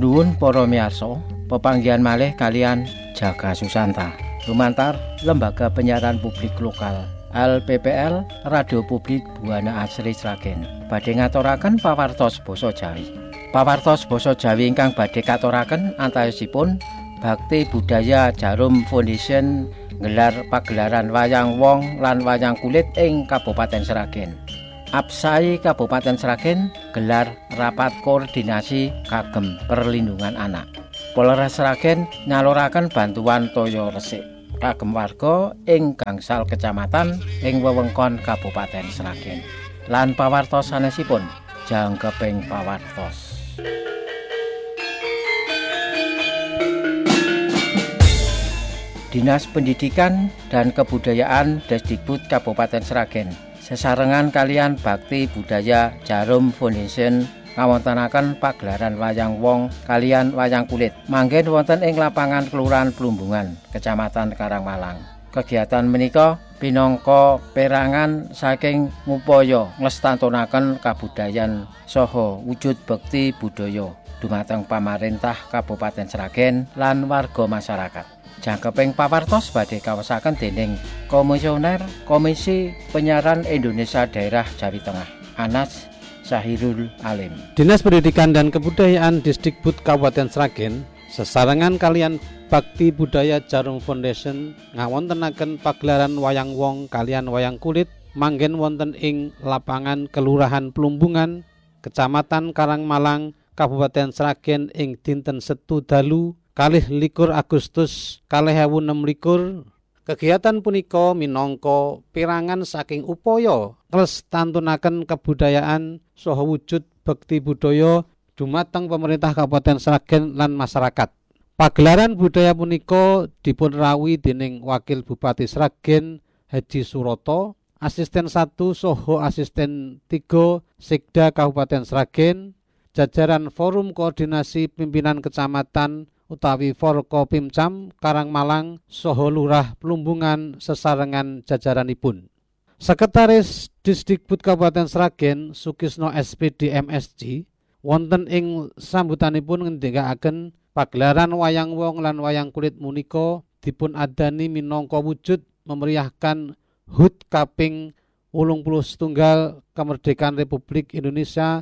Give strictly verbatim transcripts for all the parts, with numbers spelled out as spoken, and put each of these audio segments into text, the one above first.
Nuwun para miyarsa, pepanggihan malih kalian Jaga Susanta. Lumantar Lembaga Penyiaran Publik Lokal L P P L Radio Publik Buana Asri Sragen badhe ngaturaken pawartos basa Jawi. Pawartos basa Jawi ingkang badhe katuraken antawisipun Bakti Budaya Jarum Foundation nggelar pagelaran wayang wong lan wayang kulit ing Kabupaten Sragen. Apsai Kabupaten Sragen gelar rapat koordinasi kagem perlindungan anak. Polres Sragen nyaluraken bantuan toya resik kagem warga ing gangsal kecamatan ing wewengkon Kabupaten Sragen. Lan pawartos sanesipun jangkeping pawartos. Dinas Pendidikan dan Kebudayaan Desdikbud Kabupaten Sragen sesarengan kalian Bakti Budaya Jarum Foundation ngawontenaken pagelaran wayang wong kalian wayang kulit manggen wonten ing lapangan Kelurahan Plumbungan, Kecamatan Karangmalang. Kegiatan menika pinangka perangan saking ngupaya nglestantunaken kabudayan saha wujud bekti budaya dumateng pamarentah Kabupaten Sragen lan warga masyarakat. Jangkeping pawartos badhe kawasaken dening Komisioner Komisi Penyiaran Indonesia Daerah Jawi Tengah, Anas Syahirul Alim. Dinas Pendidikan dan Kebudayaan Desdikbud Kabupaten Sragen sesarengan kalian Bakti Budaya Jarum Foundation ngawontenaken pagelaran wayang wong kalian wayang kulit manggen wonten ing lapangan Kelurahan Plumbungan, Kecamatan Karangmalang, Kabupaten Sragen ing dinten Setu dalu kalih likur Agustus kalih ewu enem likur. Kegiatan punika minangka pirangan saking upaya nglestantunaken kebudayaan saha wujud bekti budaya dumateng pemerintah Kabupaten Sragen lan masyarakat. Pagelaran budaya punika dipun rawuhi dening Wakil Bupati Sragen Haji Suroto, Asisten satu saha Asisten tiga Sekda Kabupaten Sragen, jajaran Forum Koordinasi Pimpinan Kecamatan utawi Forkopimcam Karangmalang saha Lurah Plumbungan sesarengan jajaranipun. Sekretaris Desdikbud Kabupaten Sragen Sukisno S P D M S G wonten ing sambutanipun ngendikaken pagelaran wayang wong lan wayang kulit punika dipun adani minangka wujud memeriahkan H U T kaping wolung puluh setunggal Kemerdekaan Republik Indonesia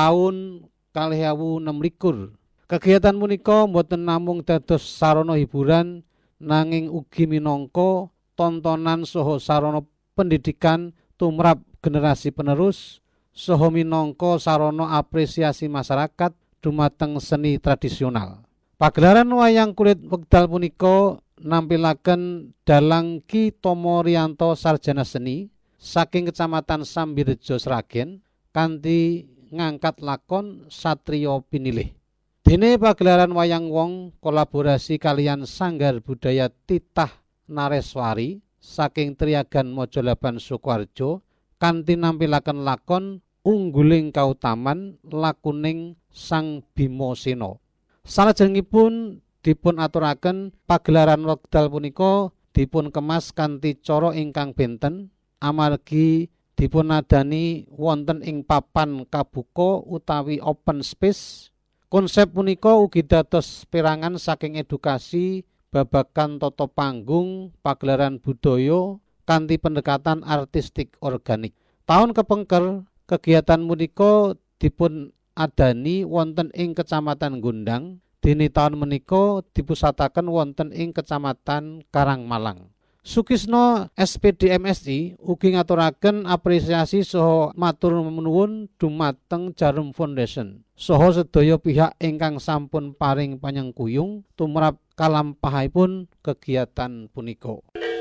tahun kalih ewu enem likur. Kegiatan punika boten namung dados sarana hiburan nanging ugi minangka tontonan saha sarana pendidikan tumrap generasi penerus saha minangka sarana apresiasi masyarakat dumateng seni tradisional. Pagelaran wayang kulit wekdal punika nampilaken Dalang Ki Tomo Riyanto Sarjana Seni saking Kecamatan Sambirejo Sragen kanthi ngangkat lakon Satriya Pinilih. Dene pagelaran wayang wong kolaborasi kalian Sanggar Budaya Titah Nareswari saking Triagan Mojolaban Sukoharjo kanthi nampilaken lakon Ungguling Kautaman lakuning Sang Bima Sena. Salajengipun dipun aturaken pagelaran wekdal punika dipun kemas kanthi cara ingkang benten amargi dipun adani wonten ing papan kabuka utawi open space. Konsep punika ugi dados perangan saking edukasi babagan tata panggung pagelaran budaya kanthi pendekatan artistik organik. Taun kepengker kegiatan punika dipun adani wonten ing Kecamatan Gondang, dene taun menika dipusataken wonten ing Kecamatan Karangmalang. Sukisno S P D M S I ugi ngaturaken apresiasi saha matur nuwun dumateng Jarum Foundation saha sedaya pihak ingkang sampun paring panyengkuyung tumrap kalampahipun kegiatan punika.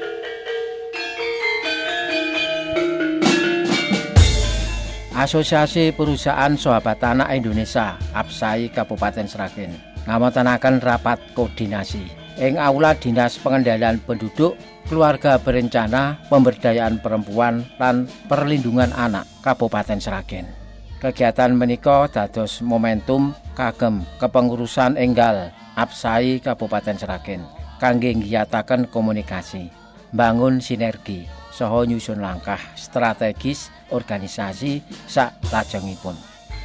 Asosiasi Perusahaan Sahabat Anak Indonesia Apsai Kabupaten Sragen ngawontenaken rapat koordinasi ing Aula Dinas Pengendalian Penduduk, Keluarga Berencana, Pemberdayaan Perempuan lan Perlindungan Anak Kabupaten Sragen. Kegiatan menika dados momentum kagem kepengurusan enggal Apsai Kabupaten Sragen kangge ngiyataken komunikasi, bangun sinergi saha nyusun langkah strategis organisasi sak lajengipun.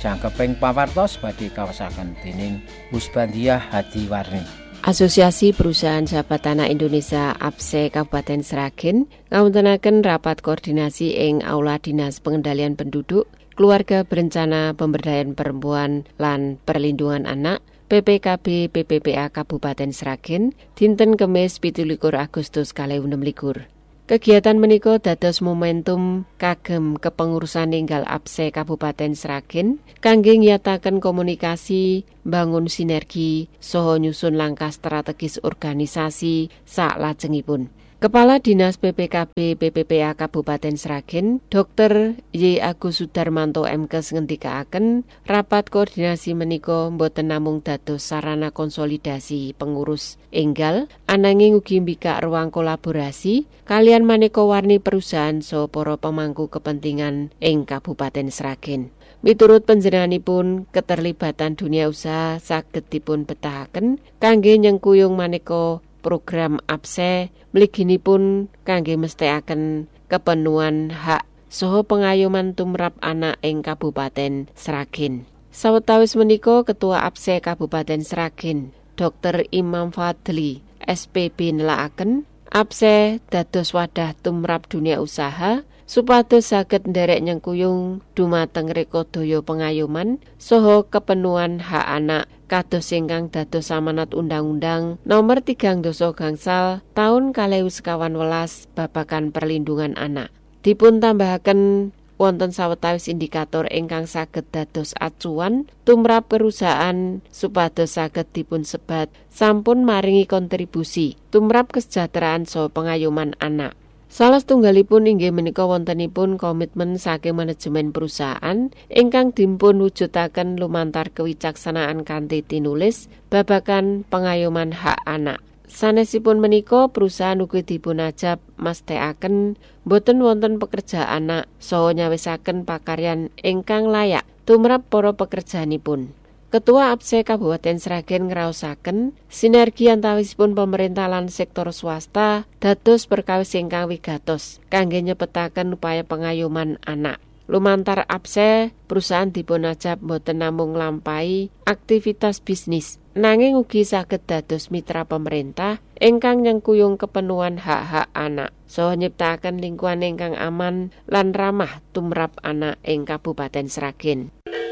Jangkeping pawartos badhe kawasaken dening Husbandiah Hadiwarni. Asosiasi Perusahaan Sahabat Tanah Indonesia A P S E Kabupaten Sragen ngawontenaken rapat koordinasi ing Aula Dinas Pengendalian Penduduk, Keluarga Berencana Pemberdayaan Perempuan lan Perlindungan Anak P P K B P P P A Kabupaten Sragen dinten Kemis pitulikur Agustus kalih enem likur. Kegiatan menika dados momentum kagem kepengurusan ninggal A P S E Kabupaten Sragen kangge nyataken komunikasi, bangun sinergi, saha nyusun langkah strategis organisasi saklajengipun. Kepala Dinas P P K B P P P A Kabupaten Sragen, Dokter Y Agus Sudarmanto M Kes ngendikaaken rapat koordinasi menika boten namung dados sarana konsolidasi pengurus enggal, ananging ugi mbikak ruang kolaborasi kalian maneka warni perusahaan saha para pemangku kepentingan ing Kabupaten Sragen. Miturut panjenenganipun, keterlibatan dunia usaha saged dipun betahaken kangge nyengkuyung maneka program A P S E mliginipun kangge mesthekaken kepenuhan hak saha pengayoman tumrap anak ing Kabupaten Sragen. Sawetawis menika Ketua A P S E Kabupaten Sragen, Dokter Imam Fadli, S P B nelakaken A P S E dados wadah tumrap dunia usaha supados saged nderek nyengkuyung dumateng rekodaya pengayoman saha kepenuhan hak anak kados ingkang dados amanat Undang-Undang Nomor tigang dasa gangsal taun kalih ewu sekawan welas babagan perlindungan anak. Dipun tambahaken wonten sawetawis indikator ingkang saged dados acuan tumrap perusahaan supados saged dipun sebat sampun maringi kontribusi tumrap kesejahteraan saha pengayoman anak. Salah setunggalipun inggih menika wontenipun komitmen saking manajemen perusahaan ingkang dipun wujudaken lumantar kewicaksanaan kanthi tinulis babagan pengayoman hak anak. Sanesipun menika perusahaan ugi dipun ajab mesthekaken boten wonten pekerja anak saha nyawisaken pakaryan ingkang layak tumrap para pekerjanipun. Ketua A P S E Kabupaten Sragen ngraosaken sinergi antawisipun pemerintah lan sektor swasta dados perkawis ingkang wigatos kangge nyepetaken upaya pengayoman anak. Lumantar A P S E, perusahaan dipun ajab boten namung nglampahi aktivitas bisnis, nanging ugi saged dados mitra pemerintah ingkang nyengkuyung kepenuhan hak-hak anak saha nyiptakaken lingkungan ingkang aman lan ramah tumrap anak ing Kabupaten Sragen.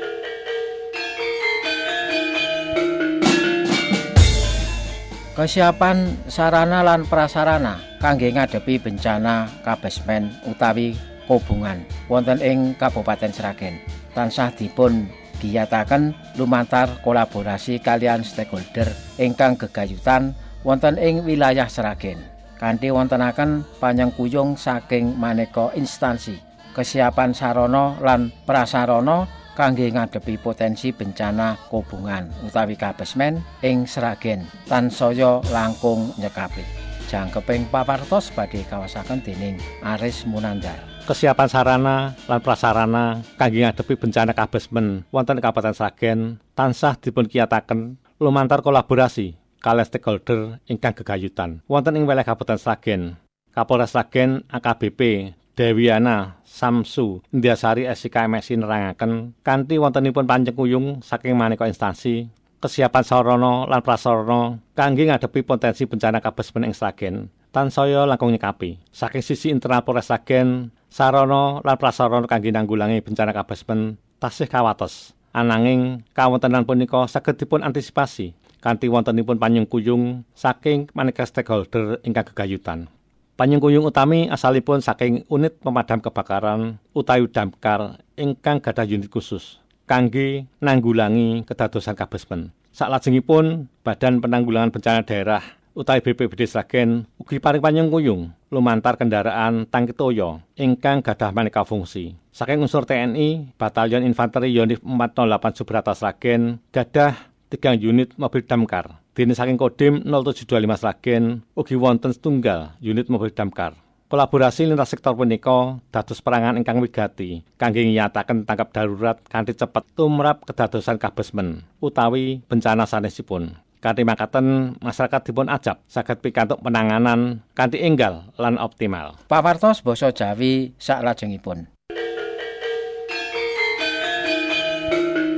Kesiapan sarana lan prasarana kangge ngadepi bencana kabesmen utawi kobongan wonten ing Kabupaten Sragen tansah dipun giyataken lumantar kolaborasi kalian stakeholder ingkang gegayutan wonten ing wilayah Sragen kanthi wontenaken panyengkuyung saking maneka instansi. Kesiapan sarana lan prasarana kangge ngadepi potensi bencana kobongan utawi kabesmen ing Sragen tansaya langkung nyekapi. Jangkeping pawartos badhe kawasaken dening Aris Munandar. Kesiapan sarana lan prasarana kangge ngadepi bencana kabesmen wonten Kabupaten Sragen tansah dipun kiyataken lumantar kolaborasi kalih stakeholder ingkang gegayutan wonten ing wilayah Kabupaten Sragen. Kapolres Sragen A K B P Dewiana Samsu Indyasari S I K M S I nerangaken kanthi wontenipun panjengkuyung saking maneka instansi kesiapan sarana lan prasarana kangge ngadepi potensi bencana kabesmen ing Sragen tansaya langkung nyekapi. Saking sisi internal Polres Sragen, sarana lan prasarana kangge nanggulangi bencana kabesmen tasih kawatos. Ananging kawontenan punika saged dipun antisipasi kanthi wontenipun panyengkuyung saking maneka stakeholder ingkang gegayutan. Panyengkuyung utami asalipun saking unit pemadam kebakaran utawi damkar ingkang gadah unit khusus kangge nanggulangi kedadosan kabesmen. Saklajengipun Badan Penanggulangan Bencana Daerah utawi B P B D Sragen ugi paring panyengkuyung lumantar kendaraan tangki toya ingkang gadah maneka fungsi. Saking unsur T N I, Batalion Infanteri Yonif empat nol delapan Subrata Sragen gadah tiga unit mobil damkar. Dene saking Kodim nol tujuh dua lima Sragen ugi wonten setunggal unit mobil damkar. Kolaborasi lintas sektor punika dados perangan ingkang wigati kangge nyataken tangkap darurat kanthi cepet tumrap kedadosan kabesmen utawi bencana sanesipun. Kanthi makaten masyarakat dipun ajab saged pikantuk penanganan kanthi enggal lan optimal. Pawartos basa Jawi saklajengipun.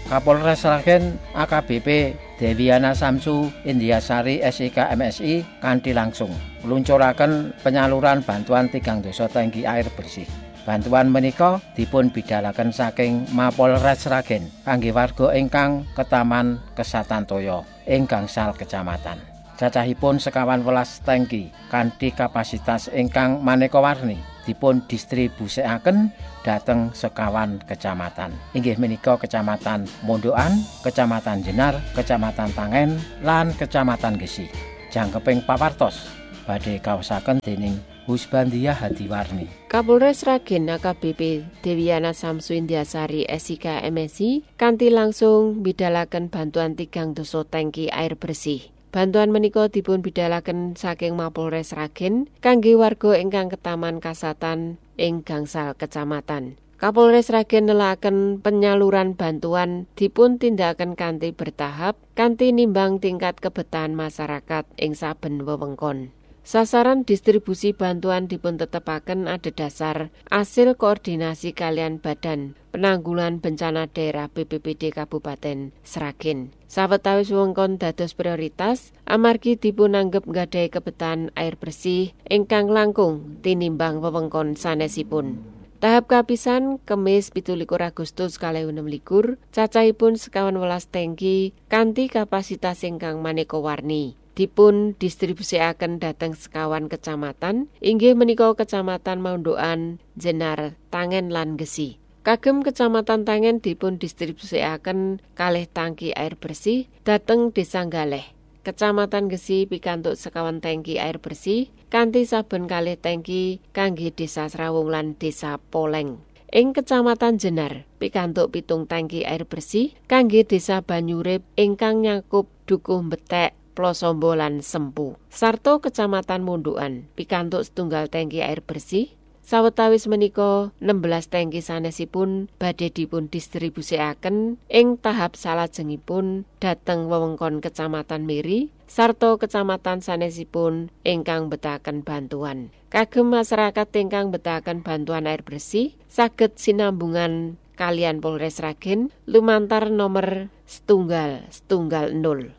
Kapolres Sragen A K B P Deviana Samsu Indiasari S I K M S I kanthi langsung meluncuraken penyaluran bantuan tigang dasa tangki air bersih. Bantuan menika dipun bidhalaken saking Mapolres Sragen kangge warga ingkang ketaman Kesatantoyo ing gangsal kecamatan. Cacahipun sekawan welas tangki kanthi kapasitas ingkang maneka warni dipun distribusikaken dhateng sekawan kecamatan. Inggih menika Kecamatan Mondokan, Kecamatan Jenar, Kecamatan Tangen, lan Kecamatan Gesi. Jangkeping pawartos badhe kaosaken dening Husbandia Hadiwarni. Kapolres Sragen A K B P Deviana Samsu Indiasari S I K M S I kanthi langsung bidhalaken bantuan tigang dasa tangki air bersih. Bantuan menika dipun bidhalaken saking Mapolres Sragen kangge warga ingkang ketaman kasatan ing gangsal kecamatan. Kapolres Sragen nelakaken penyaluran bantuan dipun tindakaken kanthi bertahap kanthi nimbang tingkat kebetan masyarakat ing saben wewengkon. Sasaran distribusi bantuan dipun tetepaken adhedhasar asil koordinasi kalian Badan Penanggulangan Bencana Daerah B P B D Kabupaten Sragen. Sawetawis wewengkon dados prioritas amargi dipun anggep nggadahi kebetan air bersih ingkang langkung tinimbang wewengkon sanesipun. Tahap kapisan Kemis pitulikur Agustus kalih enem likur cacahipun sekawan welas tangki kanthi kapasitas ingkang maneka warni. Dipun distribusikaken dhateng sekawan kecamatan inggih menika Kecamatan Mondokan, Jenar, Tangen lan Gesi. Kagem Kecamatan Tangen dipun distribusikaken kalih tangki air bersih dhateng Desa Galeh. Kecamatan Gesi pikantuk sekawan tangki air bersih kanthi saben kalih tangki kangge Desa Srawung lan Desa Poleng. Ing Kecamatan Jenar pikantuk pitung tangki air bersih kangge Desa Banyurip ingkang nyakup Dukuh Betek, Plosombo lan Sempu. Sarto Kecamatan Mondokan pikantuk setunggal tangki air bersih. Sawetawis menika enam belas tangki sanesipun badhe dipun distribusikaken ing tahap salajengipun dhateng wewengkon Kecamatan Miri sarta kecamatan sanesipun ingkang betahaken bantuan. Kagem masyarakat ingkang betahaken bantuan air bersih saged sinambungan kalian Polres Sragen lumantar nomor setunggal setunggal nol.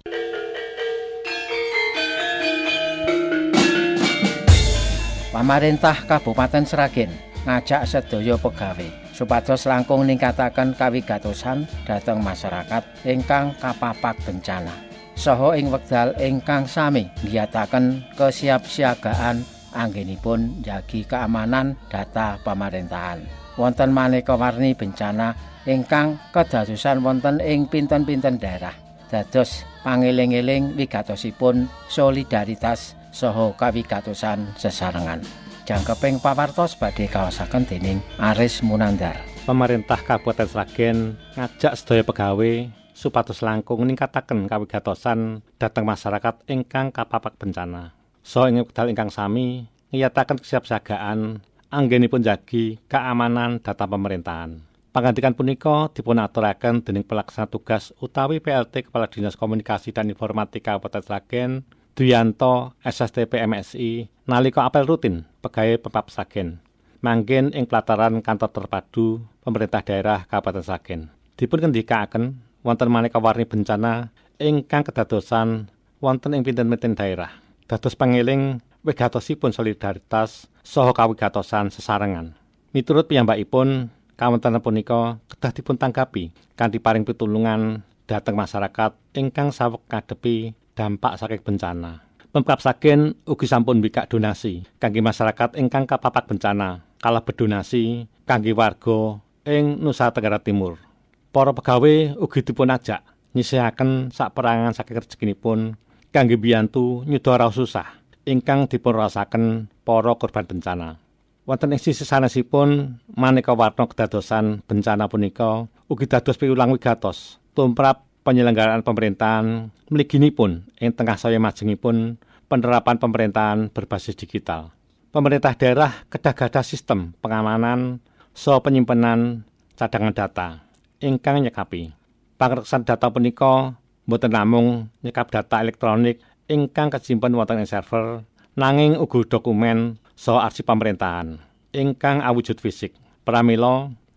Pamarentah Kabupaten Sragen ngajak sedaya pegawai supados langkung ningkataken kawigatosan dhateng masyarakat ingkang kapapak bencana. Saha ing wekdal ingkang sami ngiyataken kesiapsiagaan anggenipun njagi keamanan data pemerintahan. Wonten maneka warni bencana ingkang kedadosan wonten ing pinten-pinten daerah. Dados pangeling-eling wigatosipun solidaritas saha kawigatosan sesarengan. Jangkeping pawartos badhe kaosaken dening Aris Munandar. Pemerintah Kabupaten Sragen ngajak sedaya pegawai supados langkung ningkataken kawigatosan dhateng masyarakat ingkang kapapak bencana. Saha ing wekdal ingkang sami ngiyataken kesiapsiagaan anggenipun njagi keamanan data pemerintahan. Pangandikan punika dipun aturaken dening pelaksana tugas utawi P L T Kepala Dinas Komunikasi dan Informatika Kabupaten Sragen Duyanto S S T P M S I nalika apel rutin pegawai Pemkab Sragen manggen ing pelataran kantor terpadu pemerintah daerah Kabupaten Sragen. Dipun ngendikaken wonten maneka warni bencana ingkang kedadosan wonten ing pinten-pinten daerah. Dados pangeling wigatosipun solidaritas saha kawigatosan sesarengan. Miturut piyambakipun kawontenan punika kedah dipun tanggapi kanthi paring pitulungan dhateng masyarakat ingkang saweg ngadepi dampak saking bencana. Pemkab Sragen ugi sampun mbikak donasi kangge masyarakat ingkang kapapak bencana, kalebet donasi kangge warga ing Nusa Tenggara Timur. Para pegawai ugi dipun ajak nyisihaken saperangan saking rezekinipun kangge mbiyantu nyuda raos susah ingkang dipun rasaken para korban bencana. Wonten ing sisi sanesipun maneka warna kedadosan bencana punika ugi dados piulang wigatos tumrap penyelenggaraan pemerintahan mliginipun ing tengah saya majengipun penerapan pemerintahan berbasis digital. Pemerintah daerah kedah gadah sistem pengamanan saha penyimpanan cadangan data ingkang nyekapi. Pangreksan data punika boten namung nyekap data elektronik ingkang kasimpen wonten ing server, nanging uga dokumen saha arsip pemerintahan ingkang awujud fisik. Pramila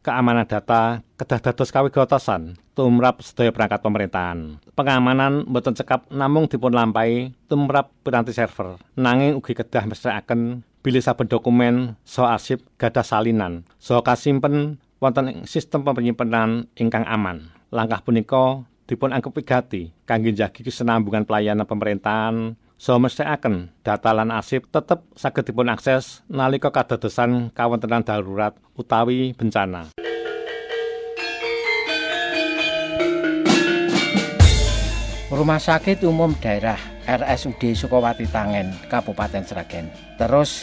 keamanan data kedah dados kawigatosaan tumrap sedaya perangkat pemerintahan. Pengamanan boten cekap namung dipun lampahi tumrap piranti server, nanging ugi kedah mesthekaken bilih saben dokumen saha arsip gadah salinan saha kasimpen wonten ing sistem penyimpenan ingkang aman. Langkah punika dipun anggep wigati kangge njagi kesinambungan pelayanan pemerintahan saha mesthekaken data lan arsip tetep saged dipun akses nalika kadadosan kawontenan darurat utawi bencana. Rumah Sakit Umum Daerah R S U D Sukawati Tangen, Kabupaten Sragen terus